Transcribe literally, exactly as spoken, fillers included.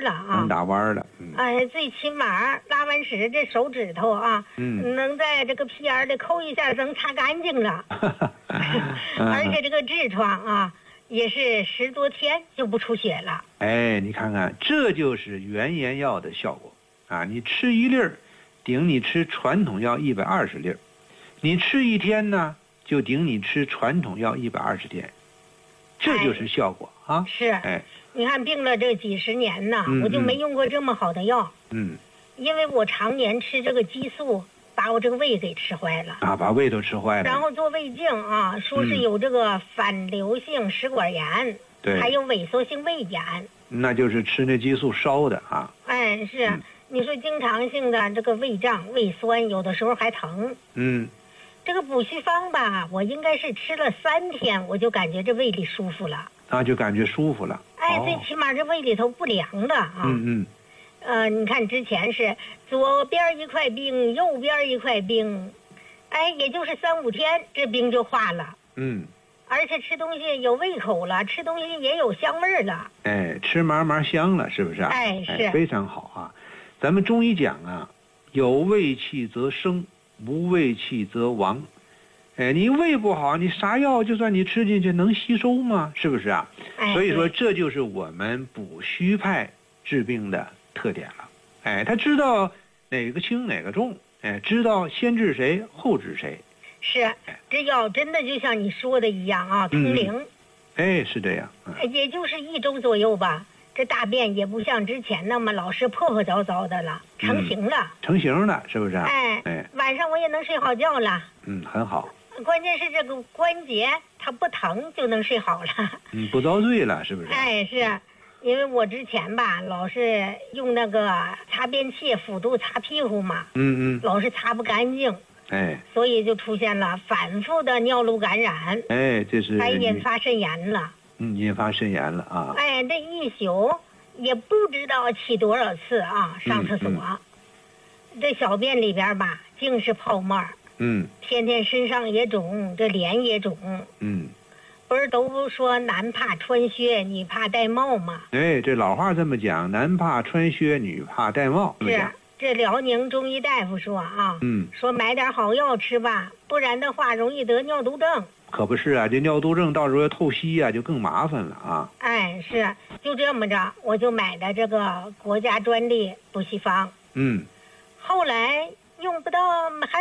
了啊， 能打弯了。嗯， 哎，最起码拉完屎这手指头啊， 嗯， 能在这个屁眼里抠一下，能擦干净了。而且这个痔疮啊，也是十多天就不出血了。 哎，你看看，这就是原研药的效果啊！你吃一粒儿，顶你吃传统药一百二十粒儿；你吃一天呢，就顶你吃传统药一百二十天。这就是效果、哎、啊！ 是， 哎， 你看病了这几十年呢、 嗯， 我就没用过这么好的药。 嗯， 因为我常年吃这个激素，把我这个胃给吃坏了啊，把胃都吃坏了。 然后做胃镜啊，说是有这个反流性食管炎， 对、嗯， 还有萎缩性胃炎。 那就是吃那激素烧的啊。 哎，是、 嗯， 你说经常性的这个胃胀、胃酸，有的时候还疼。 嗯。 这个补虚方吧，我应该是吃了三天，我就感觉这胃里舒服了。 啊，就感觉舒服了。 哎， 哦、 最起码这胃里头不凉了啊。 嗯嗯。 呃，你看之前是左边一块冰，右边一块冰，哎，也就是三五天，这冰就化了。 嗯。 而且吃东西有胃口了，吃东西也有香味儿了。 哎，吃嘛嘛香了，是不是？ 哎，是、 哎、非常好啊。咱们中医讲啊，有胃气则生，无胃气则亡。哎，你胃不好，你啥药就算你吃进去能吸收吗？是不是啊？ 哎、 所以说这就是我们补虚派治病的特点了。哎，他知道哪个轻哪个重，哎，知道先治谁后治谁。 是，这药真的就像你说的一样啊，通灵。 嗯、哎，是这样、 嗯。也就是一周左右吧，这大便也不像之前那么老是破破糟糟的了，成型了。 嗯、成型了，是不是？ 哎哎，晚上我也能睡好觉了。 嗯，很好。 关键是这个关节它不疼就能睡好了。 嗯，不遭罪了，是不是？ 哎，是。因为我之前吧，老是用那个擦便器辅助擦屁股嘛， 嗯嗯， 老是擦不干净， 哎， 所以就出现了反复的尿路感染， 哎，这是还引发肾炎了， 嗯，引发肾炎了啊， 哎，这一宿也不知道起多少次啊，上厕所，嗯嗯、这小便里边吧尽是泡沫， 嗯， 天天身上也肿，这脸也肿， 嗯。 不是都说男怕穿靴，女怕戴帽吗？ 哎，这老话这么讲，男怕穿靴，女怕戴帽。 是，这辽宁中医大夫说啊， 嗯， 说买点好药吃吧，不然的话容易得尿毒症。 可不是啊，这尿毒症到时候要透析啊，就更麻烦了啊。 哎，是，就这么着，我就买的这个国家专利补气方。 嗯， 后来用不到还。